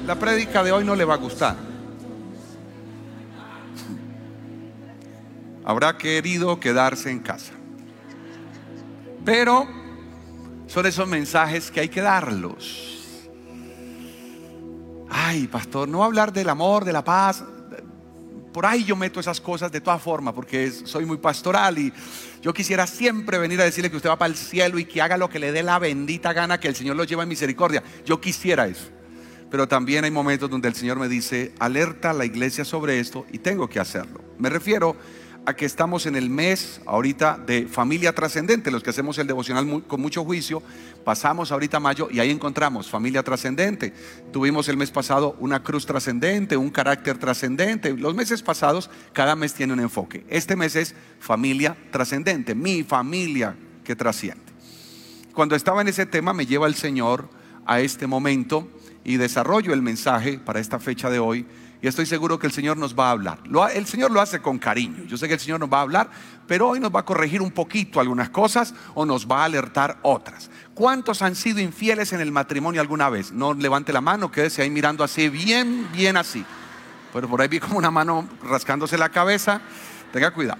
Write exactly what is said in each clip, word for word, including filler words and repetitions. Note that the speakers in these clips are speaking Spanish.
la prédica de hoy no le va a gustar. Habrá querido quedarse en casa. Pero son esos mensajes que hay que darlos. Ay, pastor, no hablar del amor, de la paz. Por ahí yo meto esas cosas de todas formas, porque es, soy muy pastoral y yo quisiera siempre venir a decirle que usted va para el cielo y que haga lo que le dé la bendita gana, que el Señor lo lleva en misericordia. Yo quisiera eso. Pero también hay momentos donde el Señor me dice: alerta a la iglesia sobre esto, y tengo que hacerlo. Me refiero a que estamos en el mes ahorita de familia trascendente. Los que hacemos el devocional muy, con mucho juicio, pasamos ahorita mayo y ahí encontramos familia trascendente. Tuvimos el mes pasado una cruz trascendente, un carácter trascendente. Los meses pasados, cada mes tiene un enfoque. Este mes es familia trascendente, mi familia que trasciende. Cuando estaba en ese tema, me lleva el Señor a este momento y desarrollo el mensaje para esta fecha de hoy. Y estoy seguro que el Señor nos va a hablar. Lo, el Señor lo hace con cariño. Yo sé que el Señor nos va a hablar, pero hoy nos va a corregir un poquito algunas cosas o nos va a alertar otras. ¿Cuántos han sido infieles en el matrimonio alguna vez? No levante la mano, quédese ahí mirando así, bien, bien así. Pero por ahí vi como una mano rascándose la cabeza. Tenga cuidado.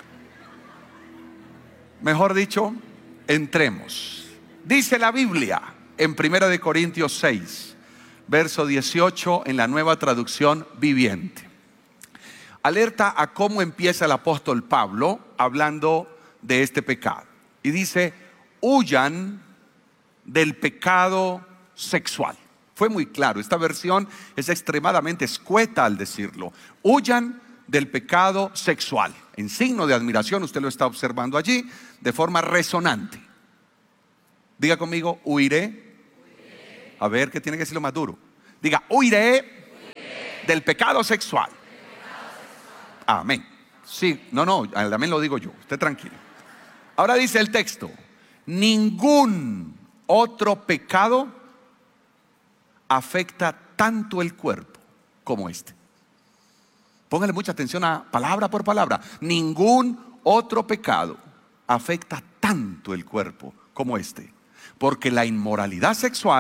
Mejor dicho, entremos. Dice la Biblia en primera de Corintios seis, verso dieciocho, en la Nueva Traducción Viviente. Alerta a cómo empieza el apóstol Pablo hablando de este pecado. Y dice: huyan del pecado sexual. Fue muy claro, esta versión es extremadamente escueta al decirlo. Huyan del pecado sexual. En signo de admiración, usted lo está observando allí, de forma resonante. Diga conmigo: huiré. A ver, ¿qué tiene que decirlo más duro? Diga: huiré, huiré del pecado sexual. Pecado sexual. Amén. Sí, no, no, el amén lo digo yo, usted tranquilo. Ahora dice el texto: ningún otro pecado afecta tanto el cuerpo como este. Póngale mucha atención a palabra por palabra. Ningún otro pecado afecta tanto el cuerpo como este, porque la inmoralidad sexual